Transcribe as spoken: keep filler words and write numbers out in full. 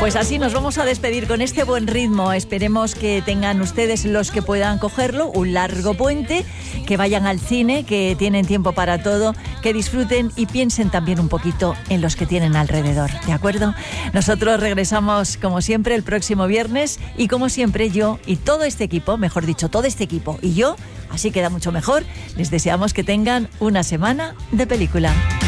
Pues así nos vamos a despedir con este buen ritmo. Esperemos que tengan ustedes, los que puedan cogerlo, un largo puente, que vayan al cine, que tienen tiempo para todo, que disfruten y piensen también un poquito en los que tienen alrededor, ¿de acuerdo? Nosotros regresamos como siempre el próximo viernes y como siempre yo y todo este equipo, mejor dicho, todo este equipo y yo, así queda mucho mejor, les deseamos que tengan una semana de película.